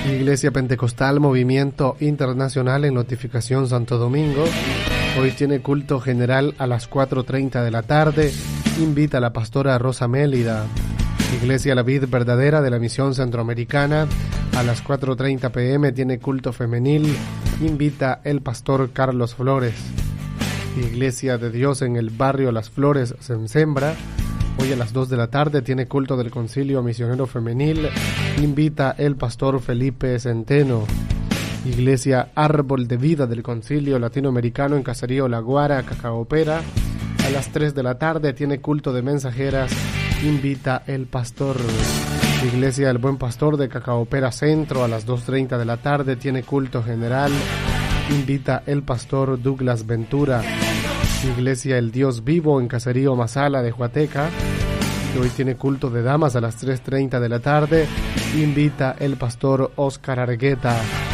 Iglesia Pentecostal Movimiento Internacional en Notificación Santo Domingo. Hoy tiene culto general a las 4:30 de la tarde. Invita a la pastora Rosa Mélida. Iglesia La Vid Verdadera de la Misión Centroamericana. A las 4:30 p.m. tiene culto femenil. Invita el pastor Carlos Flores. Iglesia de Dios en el barrio Las Flores Sembra. Hoy a las 2 de la tarde tiene culto del Concilio Misionero Femenil. Invita el pastor Felipe Centeno. Iglesia Árbol de Vida del Concilio Latinoamericano en Caserío La Guara, Cacaopera. A las 3 de la tarde tiene culto de mensajeras. Invita el pastor. Iglesia El Buen Pastor de Cacaopera Centro. A las 2:30 de la tarde tiene culto general. Invita el pastor Douglas Ventura. Iglesia El Dios Vivo en Caserío Masala de Huateca, que hoy tiene culto de damas a las 3:30 de la tarde. Invita el pastor Oscar Argueta.